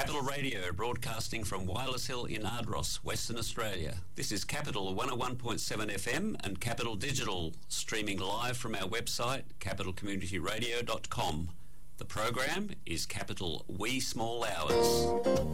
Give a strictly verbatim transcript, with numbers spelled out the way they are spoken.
Capital Radio, broadcasting from Wireless Hill in Ardross, Western Australia. This is Capital one oh one point seven F M and Capital Digital, streaming live from our website, capital community radio dot com. The program is Capital Wee Small Hours.